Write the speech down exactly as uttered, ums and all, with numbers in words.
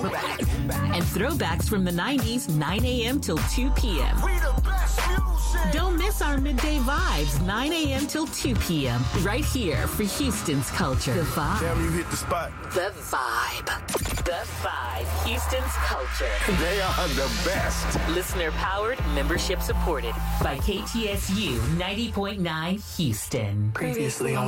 And throwbacks from the nineties, nine a.m. till two p.m. We the best music. Don't miss our midday vibes, nine a.m. till two p.m. Right here for Houston's culture. The Vibe. Damn, you hit the spot. The Vibe. The Vibe. Houston's culture. They are the best. Listener powered, membership supported by K T S U ninety point nine Houston. Previously on